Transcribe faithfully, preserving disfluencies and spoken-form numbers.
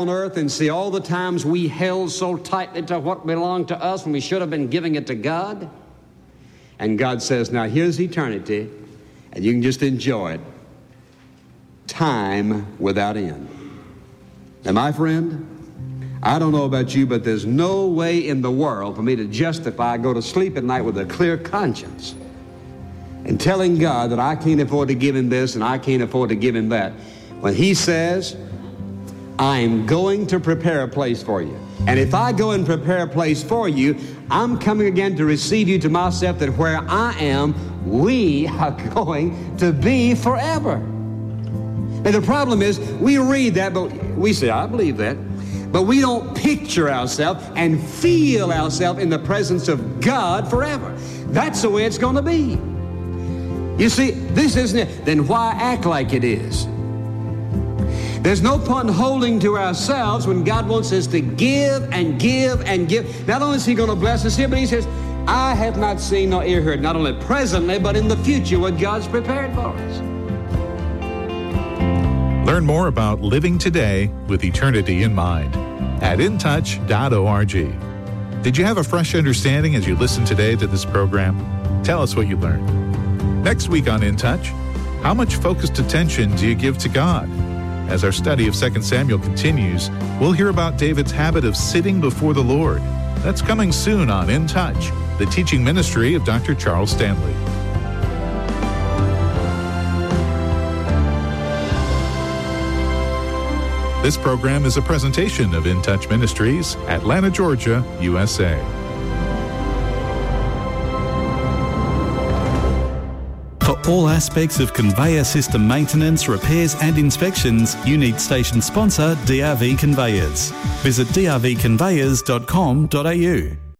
on earth and see all the times we held so tightly to what belonged to us when we should have been giving it to God? And God says, now here's eternity, and you can just enjoy it. Time without end. Now, my friend, I don't know about you, but there's no way in the world for me to justify go to sleep at night with a clear conscience and telling God that I can't afford to give him this and I can't afford to give him that, when he says, I'm going to prepare a place for you. And if I go and prepare a place for you, I'm coming again to receive you to myself, that where I am, we are going to be forever. Now, the problem is, we read that, but we say, I believe that. But we don't picture ourselves and feel ourselves in the presence of God forever. That's the way it's going to be. You see, this isn't it. Then why act like it is? There's no point in holding to ourselves when God wants us to give and give and give. Not only is he going to bless us here, but he says, I have not seen nor ear heard, not only presently, but in the future, what God's prepared for us. Learn more about living today with eternity in mind at in touch dot org. Did you have a fresh understanding as you listened today to this program? Tell us what you learned. Next week on In Touch, how much focused attention do you give to God? As our study of Second Samuel continues, we'll hear about David's habit of sitting before the Lord. That's coming soon on In Touch, the teaching ministry of Doctor Charles Stanley. This program is a presentation of In Touch Ministries, Atlanta, Georgia, U S A. For all aspects of conveyor system maintenance, repairs and inspections, you need station sponsor D R V Conveyors. Visit d r v conveyors dot com dot a u.